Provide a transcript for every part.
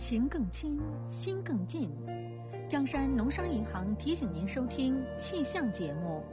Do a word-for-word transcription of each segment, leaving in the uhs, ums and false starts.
情更亲，心更近。江山农商银行提醒您收听气象节目。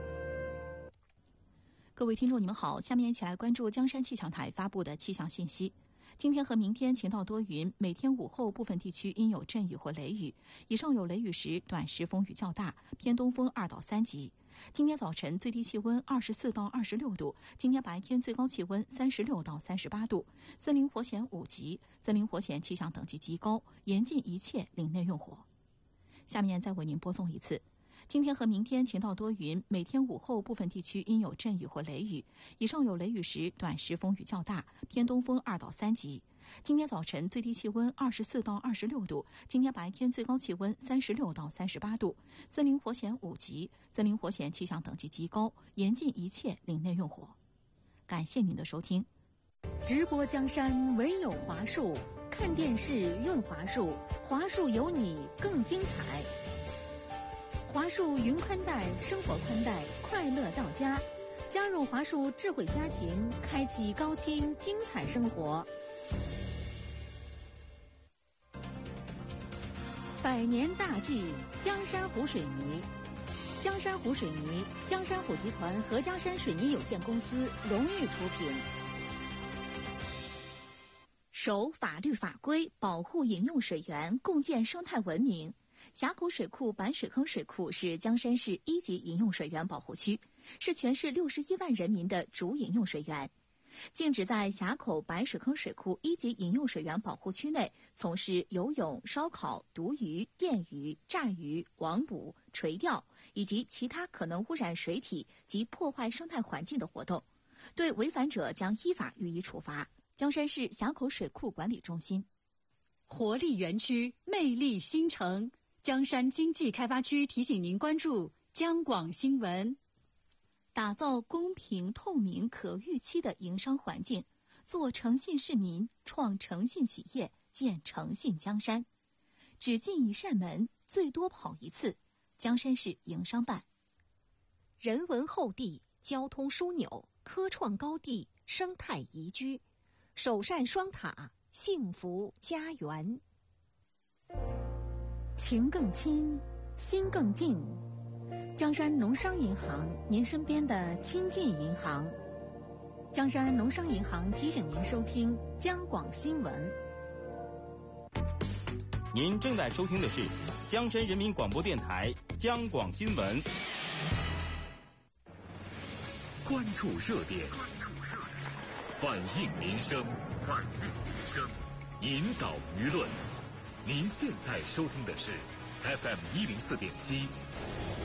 各位听众，你们好，下面一起来关注江山气象台发布的气象信息。今天和明天晴到多云，每天午后部分地区应有阵雨或雷雨，以上有雷雨时短时风雨较大，偏东风二到三级。今天早晨最低气温二十四到二十六度，今天白天最高气温三十六到三十八度，森林火险五级，森林火险气象等级极高，严禁一切林内用火。下面再为您播送一次。今天和明天晴到多云，每天午后部分地区应有阵雨或雷雨，以上有雷雨时短时风雨较大，偏东风二到三级。今天早晨最低气温二十四到二十六度，今天白天最高气温三十六到三十八度，森林火险五级，森林火险气象等级极高，严禁一切林内用火。感谢您的收听。 直播江山唯有华数，看电视用华数，华数有你更精彩。华数云宽带，生活宽带，快乐到家。加入华数智慧家庭，开启高清精彩生活。百年大计，江山湖水泥。江山湖水泥，江山湖集团和江山水泥有限公司荣誉出品。 守法律法规，保护饮用水源，共建生态文明。峡口水库白水坑水库是江山市一级饮用水源保护区，是全市六十一万人民的主饮用水源。禁止在峡口白水坑水库一级饮用水源保护区内从事游泳、烧烤、毒鱼、电鱼、炸鱼、网捕、垂钓以及其他可能污染水体及破坏生态环境的活动，对违反者将依法予以处罚。江山市峡口水库管理中心。 活力园区，魅力新城。江山经济开发区提醒您关注江广新闻。 打造公平、透明、可预期的营商环境，做诚信市民，创诚信企业，建诚信江山。只进一扇门，最多跑一次。江山市营商办。 人文厚地，交通枢纽，科创高地，生态宜居，首善双塔，幸福家园。 情更亲，心更近。江山农商银行，您身边的亲近银行。江山农商银行提醒您收听江广新闻。 您正在收听的是江山人民广播电台江广新闻。 关注热点，反映民生，反映民生，引导舆论。您现在收听的是 F M 一零四点七